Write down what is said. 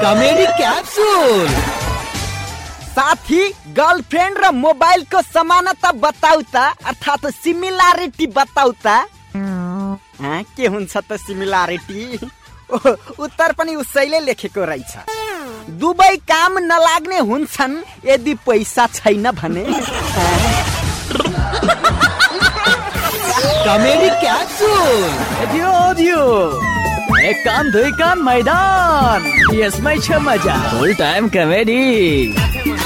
Comedy capsule. साथी, girlfriend र मोबाइलको समानता बताउ त, अर्थात् सिमिलारिटी बताउ त। के हुन्छ त सिमिलारिटी? उत्तर पनि उसैले लेखेको रहेछ। दुवै काम नलाग्ने हुन्छन् यदि पैसा छैन भने। Comedy capsule. एक कान दुई कान मैदान, यसमै छ मजा। फुल टाइम कमेडी।